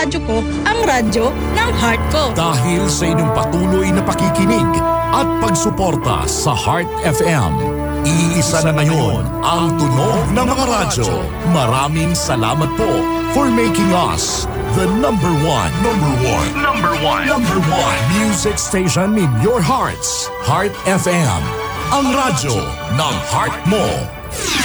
radyo ko, ang radyo ng heart ko. Dahil sa inyong patuloy na pakikinig at pagsuporta sa Heart FM, iisa na ngayon ang tunog ng mga radyo. Maraming salamat po for making us the number one music station in your hearts. Heart FM, ang radyo ng heart mo.